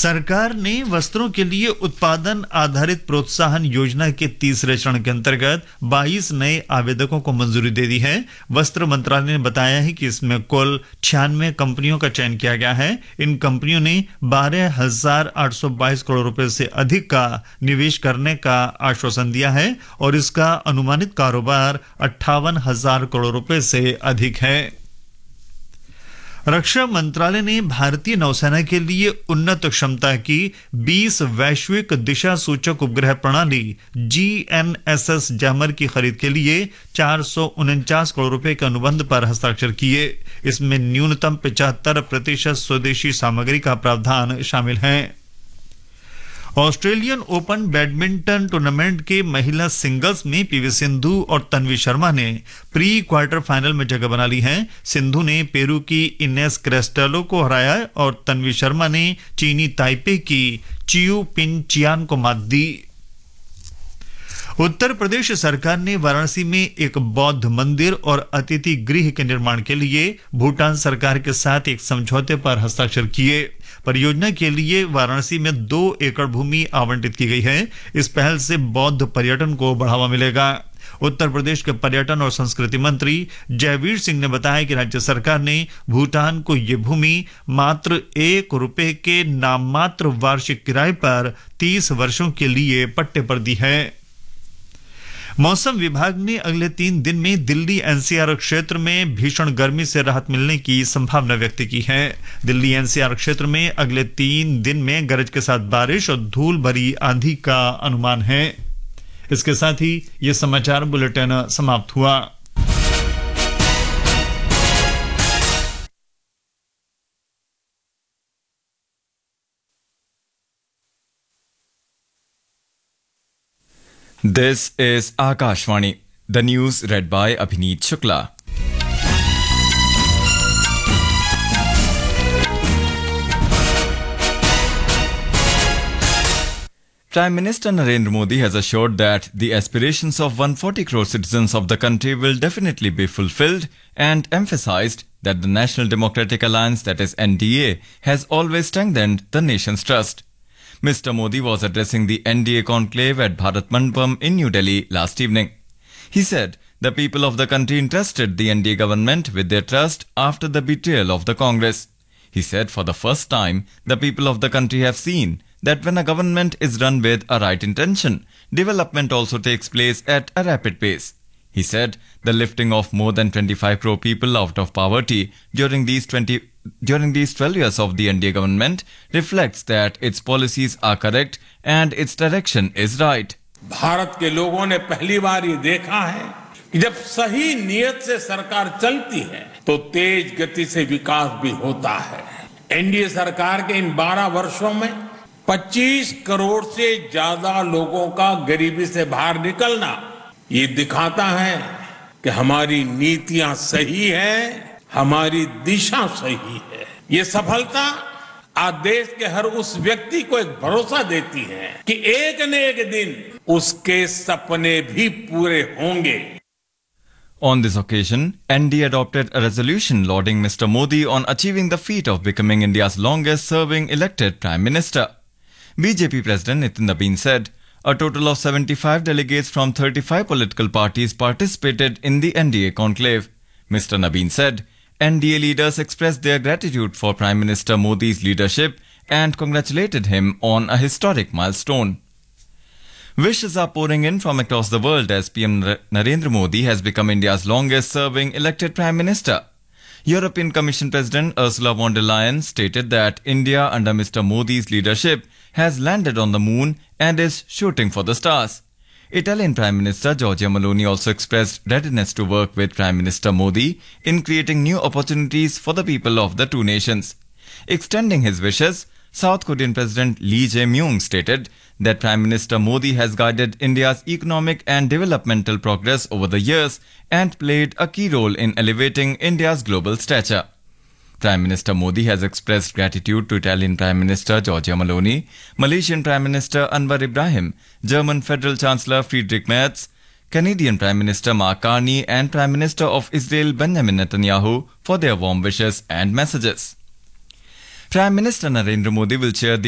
सरकार ने वस्त्रों के लिए उत्पादन आधारित प्रोत्साहन योजना के तीसरे चरण के अंतर्गत 22 नए आवेदकों को मंजूरी दे दी है। वस्त्र मंत्रालय ने बताया है कि इसमें कुल 96 कंपनियों का चयन किया गया है। इन कंपनियों ने 12,822 करोड़ रुपए से अधिक का निवेश करने का आश्वासन दिया है और इसका अनुमानित कारोबार 58,000 करोड़ रुपए से अधिक है। रक्षा मंत्रालय ने भारतीय नौसेना के लिए उन्नत क्षमता की 20 वैश्विक दिशा सूचक उपग्रह प्रणाली GNSS जैमर की खरीद के लिए 449 करोड़ रुपए के अनुबंध पर हस्ताक्षर किए। इसमें न्यूनतम 75% स्वदेशी सामग्री का प्रावधान शामिल है। ऑस्ट्रेलियन ओपन बैडमिंटन टूर्नामेंट के महिला सिंगल्स में पीवी सिंधु और तन्वी शर्मा ने प्री क्वार्टर फाइनल में जगह बना ली है। सिंधु ने पेरू की इनेस क्रेस्टेलो को हराया और तन्वी शर्मा ने चीनी ताइपे की चियू पिन चियान को मात दी। उत्तर प्रदेश सरकार ने वाराणसी में एक बौद्ध मंदिर और अतिथि गृह के निर्माण के लिए भूटान सरकार के साथ एक समझौते पर हस्ताक्षर किए। परियोजना के लिए वाराणसी में 2 एकड़ भूमि आवंटित की गई है। इस पहल से बौद्ध पर्यटन को बढ़ावा मिलेगा। उत्तर प्रदेश के पर्यटन और संस्कृति मंत्री जयवीर सिंह ने बताया कि राज्य सरकार ने भूटान को ये भूमि मात्र ₹1 के नाममात्र वार्षिक किराए पर 30 वर्षों के लिए पट्टे पर दी है। मौसम विभाग ने अगले 3 दिन में दिल्ली NCR क्षेत्र में भीषण गर्मी से राहत मिलने की संभावना व्यक्त की है। दिल्ली NCR क्षेत्र में अगले 3 दिन में गरज के साथ बारिश और धूल भरी आंधी का अनुमान है। इसके साथ ही यह समाचार बुलेटिन समाप्त हुआ। This is Akashvani. The news read by Abhineet Shukla. Prime Minister Narendra Modi has assured that the aspirations of 140 crore citizens of the country will definitely be fulfilled and emphasized that the National Democratic Alliance, that is NDA, has always strengthened the nation's trust. Mr. Modi was addressing the NDA conclave at Bharat Mandapam in New Delhi last evening. He said the people of the country entrusted the NDA government with their trust after the betrayal of the Congress. He said for the first time, the people of the country have seen that when a government is run with a right intention, development also takes place at a rapid pace. He said the lifting of more than 25 crore people out of poverty during these 12 years of the NDA government reflects that its policies are correct and its direction is right. Bharat के लोगों ने पहली बार ये देखा है कि जब सही नियत से सरकार चलती है तो तेज गति से विकास भी होता है। एनडीए सरकार के इन 12 वर्षों में 25 करोड़ से ज्यादा लोगों का गरीबी से बाहर निकलना ये दिखाता है कि हमारी नीतियां सही है, हमारी दिशा सही है। ये सफलता आज देश के हर उस व्यक्ति को एक भरोसा देती है कि एक न एक दिन उसके सपने भी पूरे होंगे। On this occasion, NDA adopted a resolution lauding Mr. Modi on achieving the feat of becoming India's longest-serving elected Prime Minister. BJP President Nitin Nabin said a total of 75 delegates from 35 political parties participated in the NDA conclave. Mr. Nabin said NDA leaders expressed their gratitude for Prime Minister Modi's leadership and congratulated him on a historic milestone. Wishes are pouring in from across the world as PM Narendra Modi has become India's longest-serving elected Prime Minister. European Commission President Ursula von der Leyen stated that India under Mr. Modi's leadership has landed on the moon and is shooting for the stars. Italian Prime Minister Giorgia Meloni also expressed readiness to work with Prime Minister Modi in creating new opportunities for the people of the two nations. Extending his wishes, South Korean President Lee Jae-myung stated that Prime Minister Modi has guided India's economic and developmental progress over the years and played a key role in elevating India's global stature. Prime Minister Modi has expressed gratitude to Italian Prime Minister Giorgia Meloni, Malaysian Prime Minister Anwar Ibrahim, German Federal Chancellor Friedrich Merz, Canadian Prime Minister Mark Carney and Prime Minister of Israel Benjamin Netanyahu for their warm wishes and messages. Prime Minister Narendra Modi will chair the